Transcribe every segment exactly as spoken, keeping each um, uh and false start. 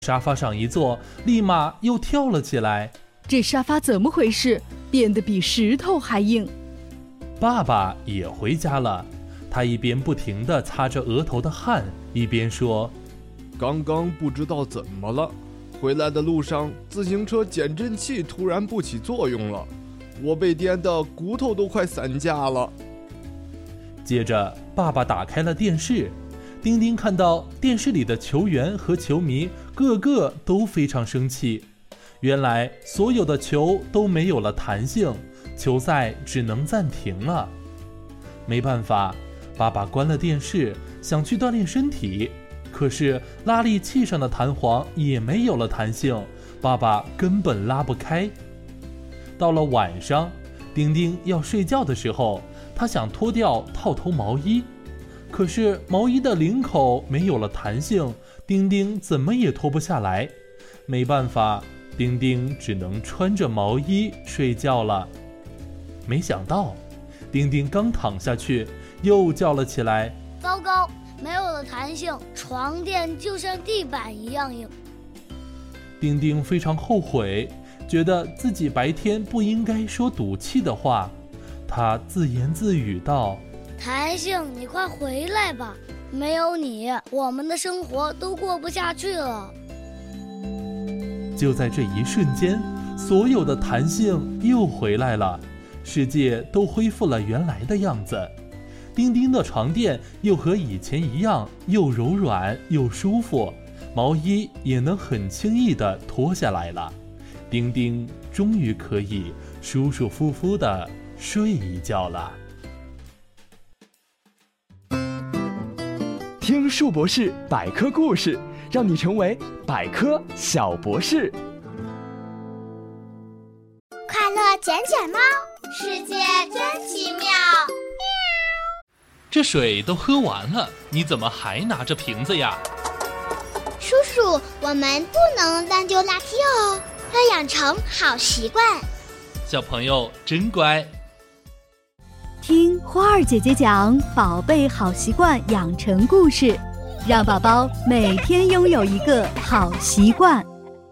沙发上一坐，立马又跳了起来。 这沙发怎么回事？变得比石头还硬。 爸爸也回家了，他一边不停地擦着额头的汗，一边说： 刚刚不知道怎么了，回来的路上自行车减震器突然不起作用了，我被颠得骨头都快散架了。 接着爸爸打开了电视，丁丁看到电视里的球员和球迷个个都非常生气，原来所有的球都没有了弹性，球赛只能暂停了。没办法，爸爸关了电视，想去锻炼身体，可是拉力器上的弹簧也没有了弹性，爸爸根本拉不开。到了晚上，丁丁要睡觉的时候，他想脱掉套头毛衣，可是毛衣的领口没有了弹性，丁丁怎么也脱不下来。没办法，丁丁只能穿着毛衣睡觉了。没想到，丁丁刚躺下去，又叫了起来： 糟糕，没有了弹性，床垫就像地板一样硬。 丁丁非常后悔，觉得自己白天不应该说赌气的话。他自言自语道： 弹性，你快回来吧，没有你，我们的生活都过不下去了。 就在这一瞬间，所有的弹性又回来了，世界都恢复了原来的样子。丁丁的床垫又和以前一样，又柔软又舒服，毛衣也能很轻易地脱下来了。丁丁终于可以舒舒服服地睡一觉了。 听树博士百科故事，让你成为百科小博士。 快乐捡捡猫，世界真奇妙。 这水都喝完了，你怎么还拿着瓶子呀？ 叔叔，我们不能乱丢垃圾哦，要养成好习惯。 小朋友真乖。 听花儿姐姐讲宝贝好习惯养成故事，让宝宝每天拥有一个好习惯。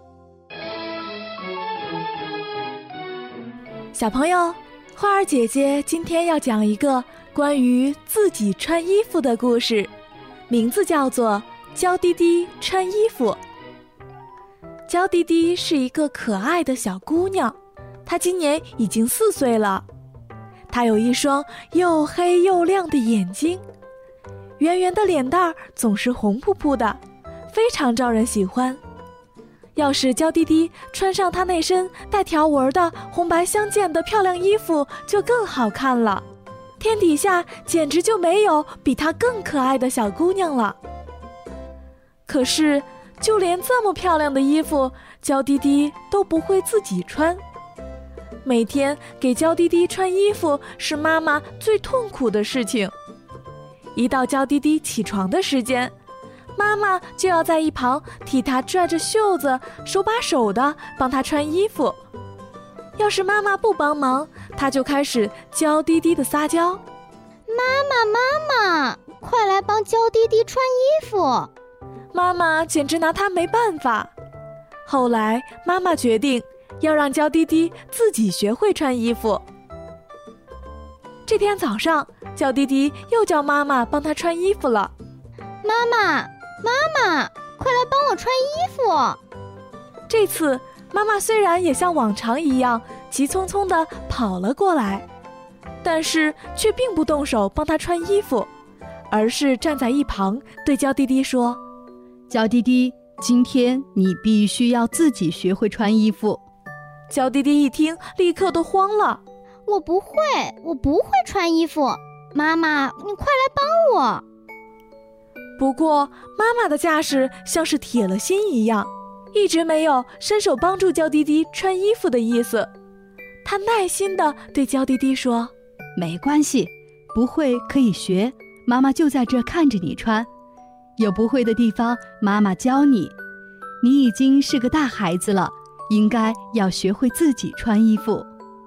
小朋友，花儿姐姐今天要讲一个关于自己穿衣服的故事，名字叫做娇滴滴穿衣服。娇滴滴是一个可爱的小姑娘，她今年已经四岁了。她有一双又黑又亮的眼睛，圆圆的脸蛋儿总是红扑扑的，非常招人喜欢。要是娇滴滴穿上她那身带条纹的红白相间的漂亮衣服，就更好看了。天底下简直就没有比她更可爱的小姑娘了。可是，就连这么漂亮的衣服，娇滴滴都不会自己穿。每天给娇滴滴穿衣服是妈妈最痛苦的事情。一到娇滴滴起床的时间，妈妈就要在一旁替她拽着袖子，手把手的帮她穿衣服。要是妈妈不帮忙，她就开始娇滴滴的撒娇： 妈妈妈妈，快来帮娇滴滴穿衣服。 妈妈简直拿她没办法。后来妈妈决定要让娇滴滴自己学会穿衣服。这天早上，娇滴滴又叫妈妈帮她穿衣服了。 妈妈妈妈，快来帮我穿衣服。 这次妈妈虽然也像往常一样急匆匆地跑了过来，但是却并不动手帮她穿衣服，而是站在一旁对娇滴滴说： 娇滴滴，今天你必须要自己学会穿衣服。 娇滴滴一听，立刻都慌了： 我不会，我不会穿衣服。妈妈，你快来帮我。 不过妈妈的架势像是铁了心一样，一直没有伸手帮助娇滴滴穿衣服的意思。她耐心地对娇滴滴说： 没关系，不会可以学，妈妈就在这看着你穿，有不会的地方妈妈教你。你已经是个大孩子了，应该要学会自己穿衣服。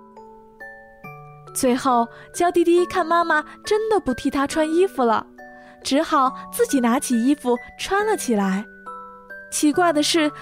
最后，娇滴滴看妈妈真的不替她穿衣服了，只好自己拿起衣服穿了起来。 奇怪的是，